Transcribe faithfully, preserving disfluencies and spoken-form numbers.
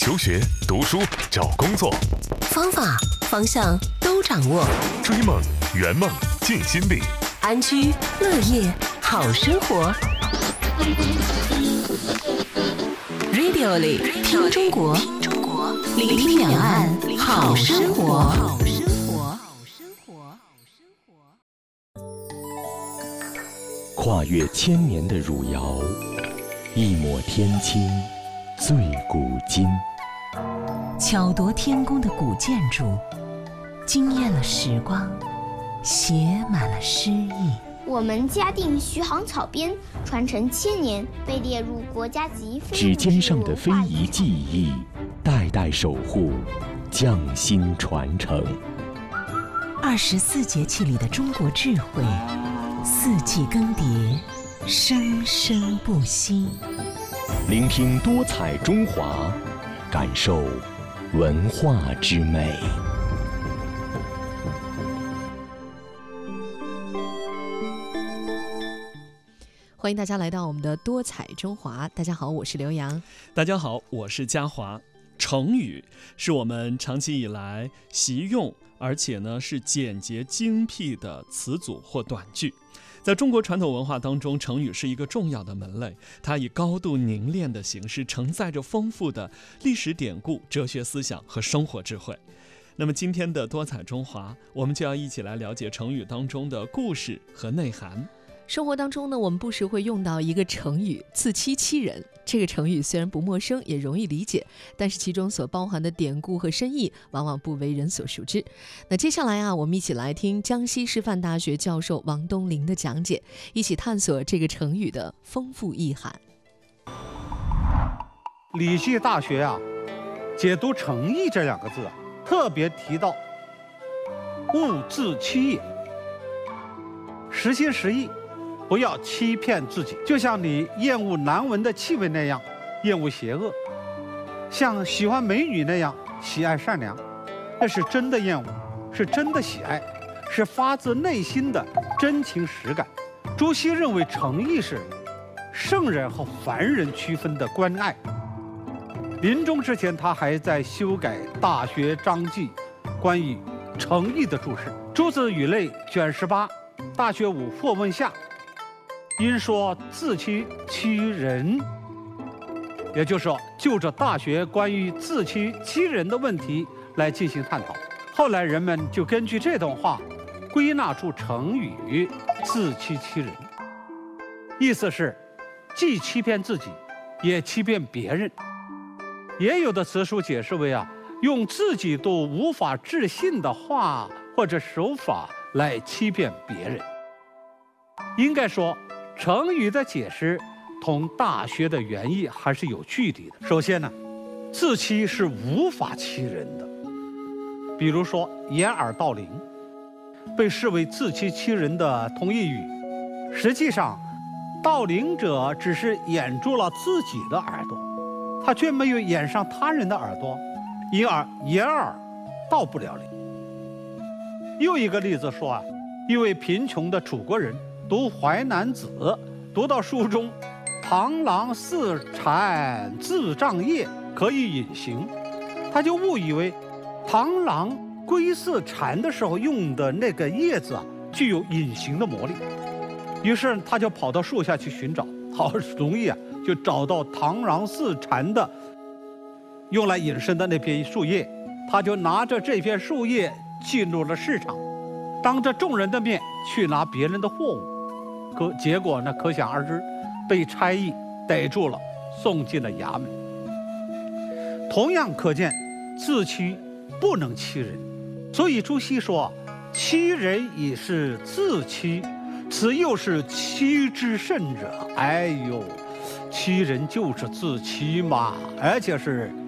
求学、读书、找工作， 方法、方向都掌握。 追梦、圆梦、尽心力， 安居乐业好生活。Radio 里听中国，聆听两岸好生活。 跨越千年的汝窑，一抹天青，醉古今。 巧夺天工的古建筑，惊艳了时光，写满了诗意。 我们嘉定徐杭草编传承千年，被列入国家级非指尖上的非遗技艺，代代守护，匠心传承。 二十四节气里的中国智慧，四季更迭，生生不息。 聆听多彩中华，感受文化之美。 欢迎大家来到我们的多彩中华。大家好，我是刘洋。 大家好，我是嘉华。成语是我们长期以来习用，而且呢是简洁精辟的词组或短句。在中国传统文化当中，成语是一个重要的门类，它以高度凝练的形式，承载着丰富的历史典故、哲学思想和生活智慧。那么今天的多彩中华，我们就要一起来了解成语当中的故事和内涵。 生活当中呢，我们不时会用到一个成语“自欺欺人”。这个成语虽然不陌生，也容易理解，但是其中所包含的典故和深意，往往不为人所熟知。那接下来啊，我们一起来听江西师范大学教授王东林的讲解，一起探索这个成语的丰富意涵。 礼记大学啊，解读诚意这两个字啊，特别提到勿自欺也，实心实意，不要欺骗自己，就像你厌恶难闻的气味那样厌恶邪恶，像喜欢美女那样喜爱善良，那是真的厌恶，是真的喜爱，是发自内心的真情实感。朱熹认为诚意是圣人和凡人区分的关爱。临终之前，他还在修改《大学章记》关于诚意的注释。朱子语类卷十八大学五或问下，因说自欺欺人，也就是说，就着大学关于自欺欺人的问题来进行探讨。后来人们就根据这段话归纳出成语“自欺欺人”，意思是既欺骗自己，也欺骗别人。也有的词书解释为啊，用自己都无法置信的话或者手法来欺骗别人。应该说，成语的解释同大学的原意还是有距离的。首先呢，自欺是无法欺人的，比如说掩耳盗铃，被视为自欺欺人的同义语。实际上，盗铃者只是掩住了自己的耳朵，他却没有掩上他人的耳朵，因而掩耳盗不了铃。又一个例子说啊，一位贫穷的楚国人读《淮南子》，读到书中螳螂似蝉自障叶，可以隐形，他就误以为螳螂归似蝉的时候用的那个叶子啊，具有隐形的魔力。于是他就跑到树下去寻找，好容易啊就找到螳螂似蝉的用来隐身的那片树叶，他就拿着这片树叶进入了市场，当着众人的面去拿别人的货物，可结果呢，可想而知，被差役逮住了，送进了衙门。同样可见，自欺不能欺人，所以朱熹说：“欺人以是自欺，此又是欺之甚者。”哎呦，欺人就是自欺嘛，而且是